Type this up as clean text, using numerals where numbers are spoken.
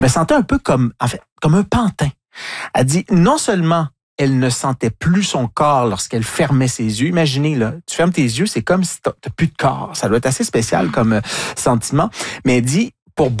me sentais un peu comme, en fait, comme un pantin. Elle dit, non seulement elle ne sentait plus son corps lorsqu'elle fermait ses yeux. Imaginez, là, tu fermes tes yeux, c'est comme si tu n'as plus de corps. Ça doit être assez spécial comme sentiment. Mais elle dit,